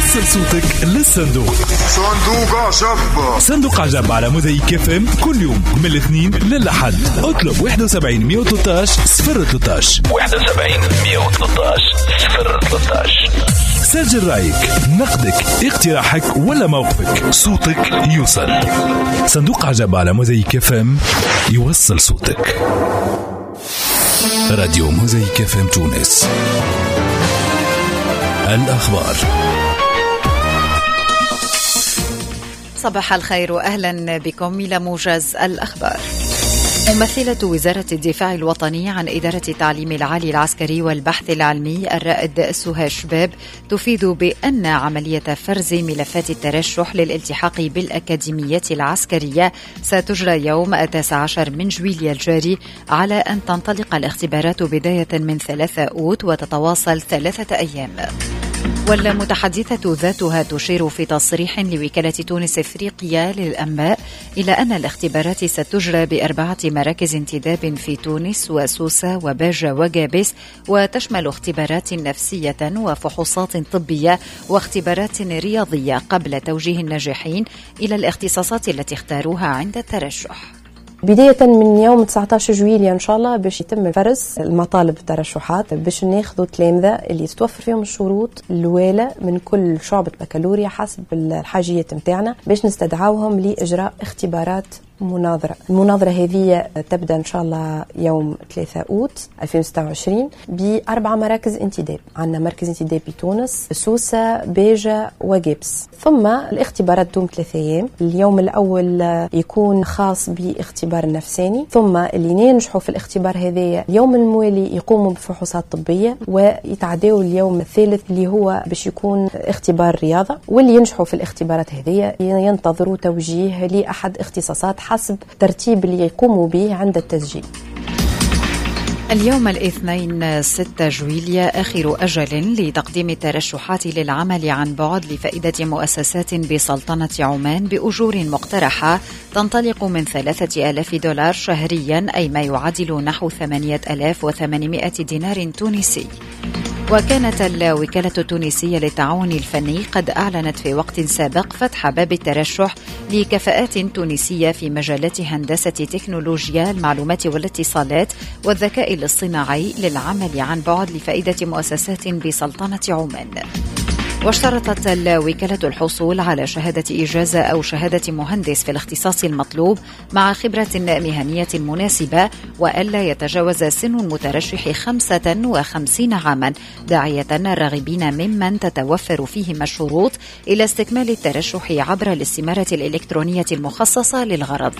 وصل صوتك للصندوق. صندوق عجب. صندوق عجب على موزايك اف ام كل يوم من الاثنين للأحد. اطلب 71 113 013 71 113 013. سجل رايك، نقدك، اقتراحك ولا موقفك، صوتك يوصل. صندوق عجب على موزايك اف ام، يوصل صوتك. راديو موزايك اف ام تونس. الأخبار. صباح الخير وأهلا بكم إلى موجز الأخبار. ممثلة وزارة الدفاع الوطني عن إدارة التعليم العالي العسكري والبحث العلمي الرائد سهى شباب تفيد بأن عملية فرز ملفات الترشح للالتحاق بالأكاديميات العسكرية ستجرى يوم 19 من جويلية الجاري، على أن تنطلق الاختبارات بداية من 3 أوت وتتواصل 3 أيام. والمتحدثة ذاتها تشير في تصريح لوكالة تونس إفريقيا للأنباء إلى أن الاختبارات ستجرى ب4 مراكز انتداب في تونس وسوسة وباجة وجابس، وتشمل اختبارات نفسية وفحوصات طبية واختبارات رياضية قبل توجيه الناجحين إلى الاختصاصات التي اختاروها عند الترشح. بداية من يوم 19 جويلية إن شاء الله باش يتم فرز المطالب الترشحات، باش ناخذوا تلامذة اللي تتوفر فيهم الشروط الوالة من كل شعبة بكالوريا حسب الحاجيات متاعنا، باش نستدعوهم لإجراء اختبارات مناظرة. المناظرة هذه تبدأ إن شاء الله يوم 3 أوت 2026 ب4 مراكز انتداب. عندنا مركز انتداب بتونس، سوسة، بيجة وجابس. ثم الاختبارات دوم 3 أيام. اليوم الأول يكون خاص باختبار النفساني، ثم اللي ينجحوا في الاختبار هذا اليوم الموالي يقوموا بفحوصات طبية، ويتعداوا اليوم الثالث اللي هو باش يكون اختبار رياضة، واللي ينجحوا في الاختبارات هذه ينتظروا توجيه لأحد اختصاصات حسب ترتيب اللي يقوموا به عند التسجيل. اليوم الاثنين 6 جويلية آخر أجل لتقديم الترشحات للعمل عن بعد لفائدة مؤسسات بسلطنة عمان بأجور مقترحة تنطلق من $3,000 شهريا، أي ما يعادل نحو 8,800 دينار تونسي. وكانت الوكالة التونسية للتعاون الفني قد أعلنت في وقت سابق فتح باب الترشح لكفاءات تونسية في مجالات هندسة تكنولوجيا المعلومات والاتصالات والذكاء الاصطناعي للعمل عن بعد لفائدة مؤسسات بسلطنة عمان. واشترطت الوكالة الحصول على شهادة إجازة أو شهادة مهندس في الاختصاص المطلوب مع خبرة مهنية مناسبة، وألا يتجاوز سن المترشح 55 عاما، داعية الراغبين ممن تتوفر فيهم الشروط إلى استكمال الترشح عبر الاستمارة الإلكترونية المخصصة للغرض.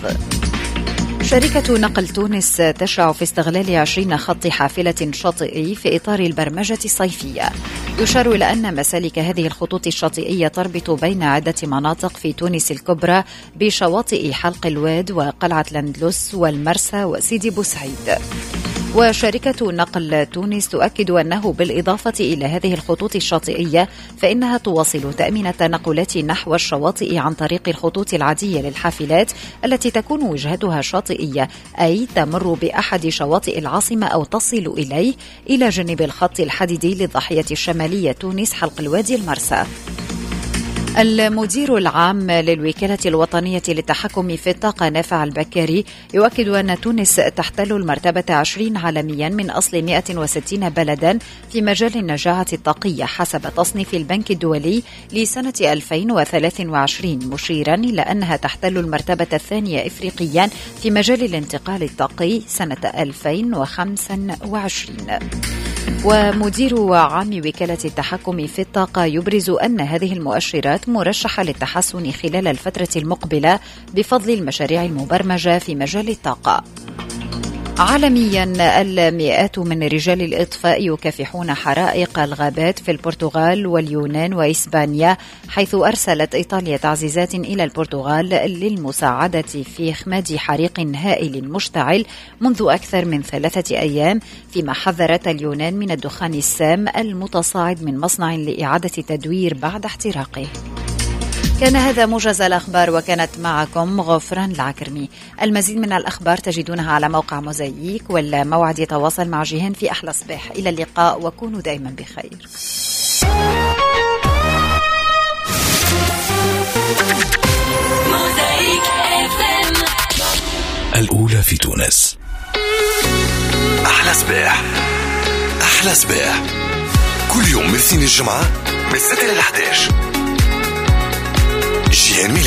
شركة نقل تونس تشرع في استغلال 20 خط حافلة شاطئي في إطار البرمجة الصيفية. يشار إلى أن مسالك هذه الخطوط الشاطئية تربط بين عدة مناطق في تونس الكبرى بشواطئ حلق الواد وقلعة لندلس والمرسى وسيدي بوسعيد. وشركة نقل تونس تؤكد أنه بالإضافة إلى هذه الخطوط الشاطئية فإنها تواصل تأمين التنقلات نحو الشواطئ عن طريق الخطوط العادية للحافلات التي تكون وجهتها شاطئية، أي تمر بأحد شواطئ العاصمة أو تصل إليه، إلى جانب الخط الحديدي للضاحية الشمالية تونس حلق الوادي المرسى. المدير العام للوكالة الوطنية للتحكم في الطاقة نافع البكاري يؤكد أن تونس تحتل المرتبة 20 عالميا من أصل 160 بلدا في مجال النجاعة الطاقية حسب تصنيف البنك الدولي لسنة 2023، مشيرا إلى أنها تحتل المرتبة الثانية إفريقيا في مجال الانتقال الطاقي سنة 2025. ومدير عام وكالة التحكم في الطاقة يبرز أن هذه المؤشرات مرشحة للتحسن خلال الفترة المقبلة بفضل المشاريع المبرمجة في مجال الطاقة. عالميا المئات من رجال الإطفاء يكافحون حرائق الغابات في البرتغال واليونان وإسبانيا، حيث أرسلت إيطاليا تعزيزات إلى البرتغال للمساعدة في إخماد حريق هائل مشتعل منذ أكثر من 3 أيام، فيما حذرت اليونان من الدخان السام المتصاعد من مصنع لإعادة تدوير بعد احتراقه. كان هذا موجز الأخبار، وكانت معكم غفران العكرمي. المزيد من الأخبار تجدونها على موقع موزايك، والموعد يتواصل مع جيهان في أحلى صباح. إلى اللقاء وكونوا دائما بخير. الأولى في تونس. أحلى صباح، أحلى صباح، كل يوم من الاثنين الجمعة من 6 ل 11. جيهان ميلاد.